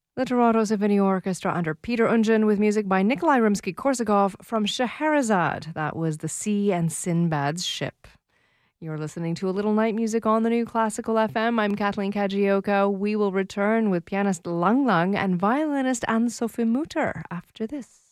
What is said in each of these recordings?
The Toronto Symphony Orchestra under Peter Unjan with music by Nikolai Rimsky-Korsakov from Scheherazade. That was The Sea and Sinbad's Ship. You're listening to A Little Night Music on the New Classical FM. I'm Kathleen Kajioka. We will return with pianist Lang Lang and violinist Anne-Sophie Mutter after this.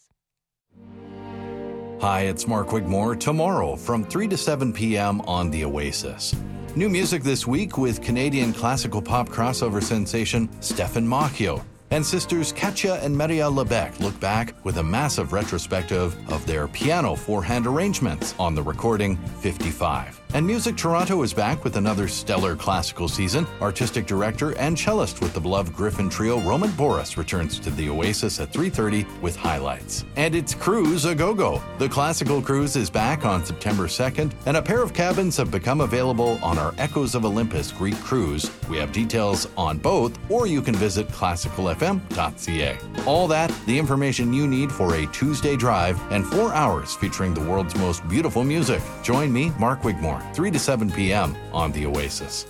Hi, it's Mark Wigmore. Tomorrow from 3 to 7 p.m. on The Oasis. New music this week with Canadian classical pop crossover sensation Stephen Macchio. And sisters Katja and Maria Lebec look back with a massive retrospective of their piano four-hand arrangements on the recording 55. And Music Toronto is back with another stellar classical season. Artistic director and cellist with the beloved Griffin Trio, Roman Boris, returns to the Oasis at 3:30 with highlights. And it's Cruise a Go-Go. The classical cruise is back on September 2nd, and a pair of cabins have become available on our Echoes of Olympus Greek cruise. We have details on both, or you can visit classicalfm.ca. All that, the information you need for a Tuesday drive and 4 hours featuring the world's most beautiful music. Join me, Mark Wigmore, 3 to 7 p.m. on The Oasis.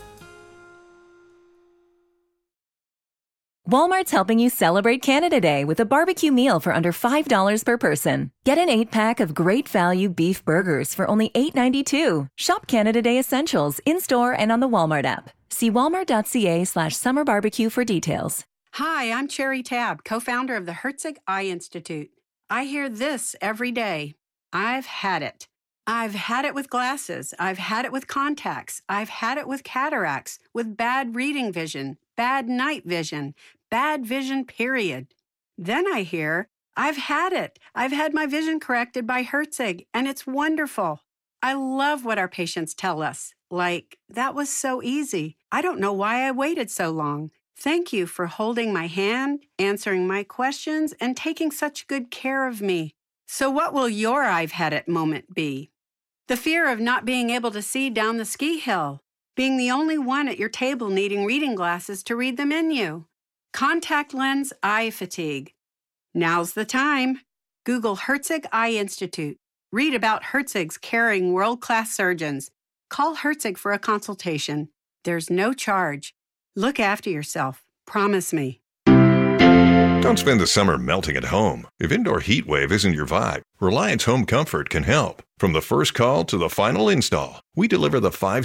Walmart's helping you celebrate Canada Day with a barbecue meal for under $5 per person. Get an 8-pack of great value beef burgers for only $8.92. Shop Canada Day essentials in-store and on the Walmart app. See walmart.ca/summer barbecue for details. Hi, I'm Cherry Tabb, co-founder of the Herzig Eye Institute. I hear this every day. I've had it. I've had it with glasses. I've had it with contacts. I've had it with cataracts, with bad reading vision, bad night vision, bad vision, period. Then I hear, I've had it. I've had my vision corrected by Herzig, and it's wonderful. I love what our patients tell us. Like, that was so easy. I don't know why I waited so long. Thank you for holding my hand, answering my questions, and taking such good care of me. So what will your I've had it moment be? The fear of not being able to see down the ski hill. Being the only one at your table needing reading glasses to read the menu. Contact lens eye fatigue. Now's the time. Google Herzig Eye Institute. Read about Herzig's caring world-class surgeons. Call Herzig for a consultation. There's no charge. Look after yourself. Promise me. Don't spend the summer melting at home. If indoor heat wave isn't your vibe, Reliance Home Comfort can help. From the first call to the final install, we deliver the 5